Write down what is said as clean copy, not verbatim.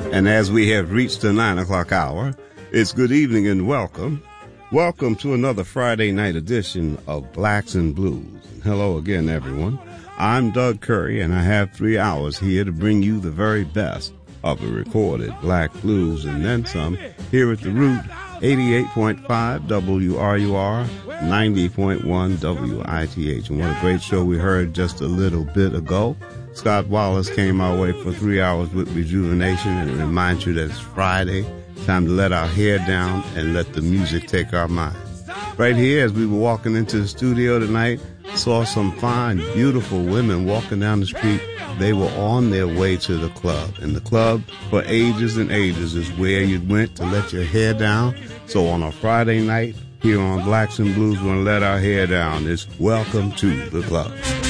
And as we have reached the 9 o'clock hour, it's good evening and welcome. Welcome to another Friday night edition of Blacks and Blues. And hello again, everyone. I'm Doug Curry, and I have 3 hours here to bring you the very best of the recorded black blues and then some here at The Root, 88.5 WRUR, 90.1 WITH. And what a great show we heard just a little bit ago. Scott Wallace came our way for 3 hours with Rejuvenation, and it reminds you that it's Friday, time to let our hair down and let the music take our minds. Right here, as we were walking into the studio tonight, saw some fine, beautiful women walking down the street. They were on their way to the club, and the club for ages and ages is where you went to let your hair down. So on a Friday night here on Blacks and Blues, we're going to let our hair down. It's welcome to the club.